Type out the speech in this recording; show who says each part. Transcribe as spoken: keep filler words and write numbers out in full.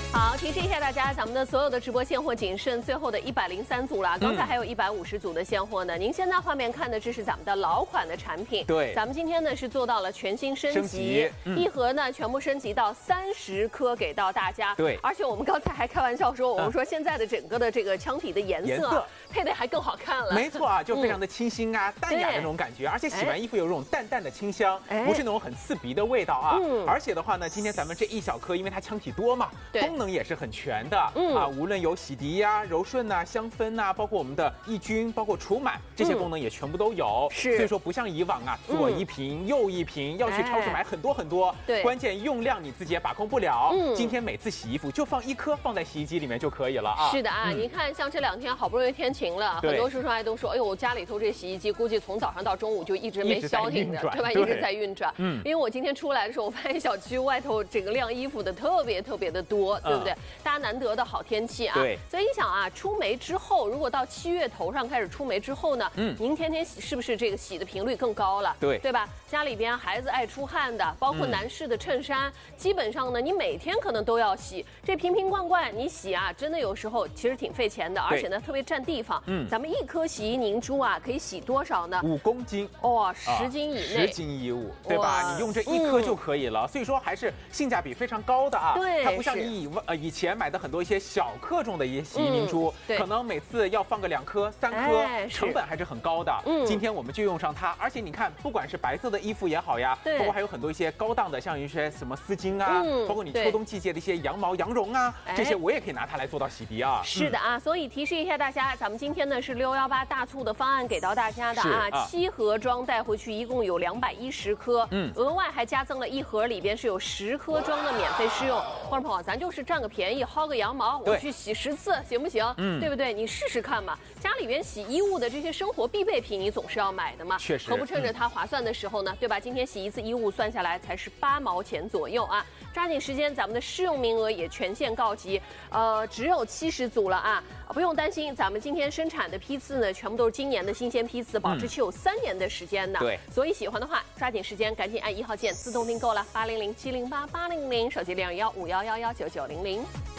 Speaker 1: 好，提示一下大家，咱们的所有的直播现货仅剩最后的一百零三组了，刚才还有一百五十组的现货呢。嗯、您现在画面看的这是咱们的老款的产品，
Speaker 2: 对，
Speaker 1: 咱们今天呢是做到了全新升级，升级嗯、一盒呢全部升级到三十颗给到大家，
Speaker 2: 对，
Speaker 1: 而且我们刚才还开玩笑说，我们说现在的整个的这个腔体的颜色，颜色配的还更好看了，
Speaker 2: 没错啊，就非常的清新啊，嗯、淡雅的那种感觉，而且洗完衣服有这种淡淡的清香，哎、不是那种很刺鼻的味道啊。嗯、而且的话呢，今天咱们这一小颗，因为它腔体多嘛，功能也是很全。的嗯啊，无论有洗涤呀、啊、柔顺呐、啊、香氛呐、啊，包括我们的抑菌，包括除螨这些功能也全部都有。是，所以说不像以往啊，左一瓶、嗯、右一瓶，要去超市买很多很多。对，关键用量你自己也把控不了。嗯，今天每次洗衣服就放一颗放在洗衣机里面就可以了啊。
Speaker 1: 是的啊，嗯、你看像这两天好不容易天晴了，很多叔叔阿姨都说，哎呦，我家里头这洗衣机估计从早上到中午就一直没消停着，对吧？一直在运转。嗯，因为我今天出来的时候，我发现小区外头这个晾衣服的特别特别的多，对不对？嗯、大家难得的好天气啊，对，所以你想啊，出梅之后，如果到七月头上开始出梅之后呢，嗯，您天天洗是不是这个洗的频率更高了？对，对吧？家里边孩子爱出汗的，包括男士的衬衫，嗯、基本上呢，你每天可能都要洗。这瓶瓶罐罐你洗啊，真的有时候其实挺费钱的，而且呢特别占地方。嗯，咱们一颗洗衣凝珠啊，可以洗多少呢？
Speaker 2: 五公斤
Speaker 1: 哇，十斤以内，
Speaker 2: 十斤衣物，对吧？你用这一颗就可以了，嗯、所以说还是性价比非常高的啊。对，它不像你以呃以前买的很多一些小克重的一些洗衣凝珠，嗯、可能每次要放个两颗、三颗，哎、成本还是很高的。嗯，今天我们就用上它，而且你看，不管是白色的衣服也好呀，包括还有很多一些高档的，像一些什么丝巾啊，嗯、包括你秋冬季节的一些羊毛、羊绒啊，这些我也可以拿它来做到洗涤啊。
Speaker 1: 是的啊，嗯、所以提示一下大家，咱们今天呢是六幺八大促的方案给到大家的啊，啊七盒装带回去一共有两百一十颗，嗯，额外还加增了一盒，里边是有十颗装的免费试用。观众朋友，咱就是占个便宜，薅个羊毛，我去洗十次行不行？嗯，对不对？你试试看嘛。家里边洗衣物的这些生活必备品，你总是要买的嘛。确实，何不趁着它划算的时候呢？对吧？今天洗一次衣物算下来才是八毛钱左右啊！抓紧时间，咱们的试用名额也全线告急，呃，只有七十组了啊！不用担心，咱们今天生产的批次呢，全部都是今年的新鲜批次，保质期有三年的时间的。对，所以喜欢的话，抓紧时间，赶紧按一号键自动订购了，八零零七零八八零零，手机零二幺五幺幺幺九九零零。